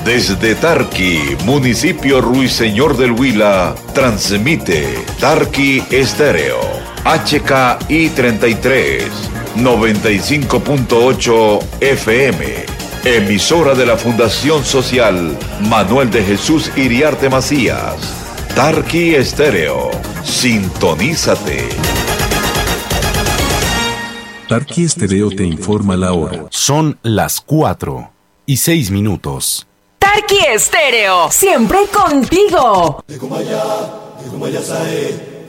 Desde Tarqui, municipio Ruiseñor del Huila, transmite Tarqui Estéreo, HKI 33, 95.8 FM, emisora de la Fundación Social Manuel de Jesús Iriarte Macías. Tarqui Estéreo, sintonízate. Tarqui Estéreo te informa la hora. Son las 4:06. Tarqui Estéreo, siempre contigo. De Kumaya Sae.